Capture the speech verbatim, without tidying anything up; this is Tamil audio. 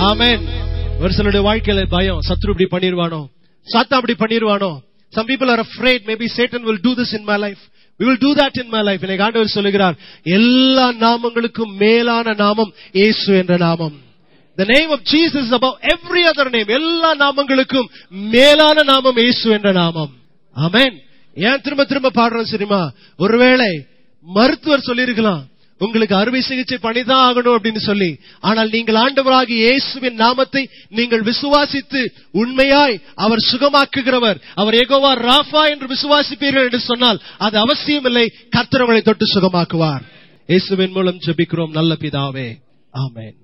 ஆமென். ஒரு சிலருடைய வாழ்க்கையில பயம், சத்ரு இப்படி பண்ணிடுவானோ, சாத்தா அப்படி பண்ணிடுவானோ. Some people are afraid, maybe Satan will do this in my life. We will do that in my life. எனக்கு ஆண்டவர் சொல்லுகிறார், எல்லா நாமங்களுக்கும் மேலான நாமம் இயேசு என்ற நாமம். The name of Jesus is above every other name. எல்லா நாமங்களுக்கும் மேலான நாமம் இயேசு என்ற நாமம். ஆமென். ஏன் திரும்ப திரும்ப பாடுறோம் தெரியுமா? ஒருவேளை மருத்துவர் சொல்லிருக்கலாம், உங்களுக்கு அறுவை சிகிச்சை பண்ணிதான் ஆகணும் அப்படின்னு சொல்லி. ஆனால் நீங்கள் ஆண்டவராகிய இயேசுவின் நாமத்தை நீங்கள் விசுவாசித்து உண்மையாய் அவர் சுகமாக்குகிறவர், அவர் யெகோவா ராஃபா என்று விசுவாசிப்பீர்கள் என்று சொன்னால் அது அவசியமில்லை, கர்த்தர் உங்களை தொட்டு சுகமாக்குவார். இயேசுவின் மூலம் ஜெபிக்கிறோம் நல்ல பிதாவே. ஆமென்.